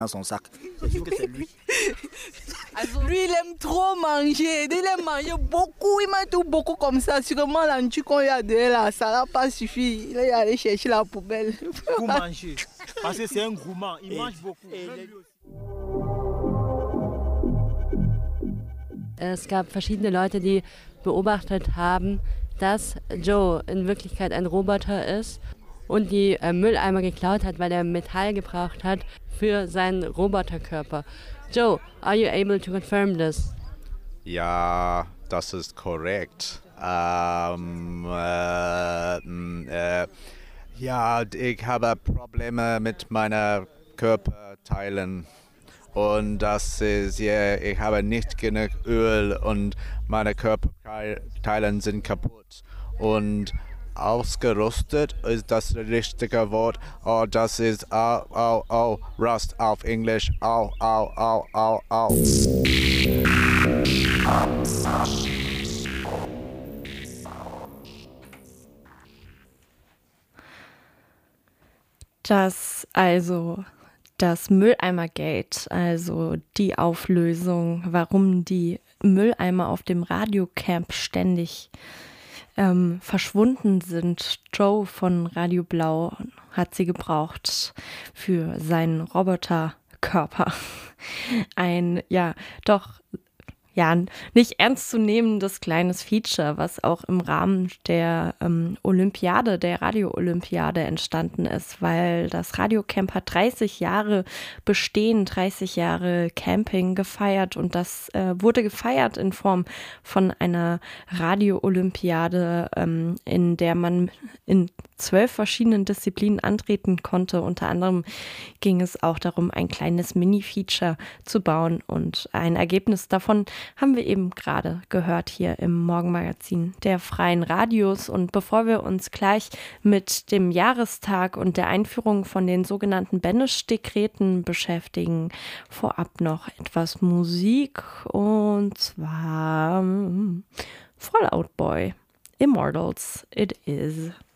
dans son sac. C'est sûr que c'est lui. Also, lui, il aime trop manger. Il aime manger beaucoup. Il mange tout beaucoup comme ça. Sûrement, l'antu qu'on lui a donné là, ça n'a pas suffi. Il est allé chercher la poubelle. Pour manger. Parce que c'est un gourmand. Il mange beaucoup. Es gab verschiedene Leute, die beobachtet haben, dass Joe in Wirklichkeit ein Roboter ist und die Mülleimer geklaut hat, weil er Metall gebraucht hat für seinen Roboterkörper. Joe, are you able to confirm this? Ja, das ist korrekt. Ja, ich habe Probleme mit meinen Körperteilen. Und das ist, ja, ich habe nicht genug Öl und meine Körperteile sind kaputt. Und ausgerostet ist das richtige Wort. Oh, das ist Rust auf Englisch. Au. Das Mülleimergate, also die Auflösung, warum die Mülleimer auf dem Radiocamp ständig verschwunden sind. Joe von Radio Blau hat sie gebraucht für seinen Roboterkörper. Ein, nicht ernstzunehmendes kleines Feature, was auch im Rahmen der Olympiade, der Radio-Olympiade entstanden ist, weil das Radiocamp hat 30 Jahre Bestehen, 30 Jahre Camping gefeiert und das wurde gefeiert in Form von einer Radio-Olympiade, in der man in 12 verschiedenen Disziplinen antreten konnte. Unter anderem ging es auch darum, ein kleines Mini-Feature zu bauen und ein Ergebnis davon haben wir eben gerade gehört hier im Morgenmagazin der Freien Radios. Und bevor wir uns gleich mit dem Jahrestag und der Einführung von den sogenannten Benesch-Dekreten beschäftigen, vorab noch etwas Musik und zwar Fall Out Boy, Immortals It Is.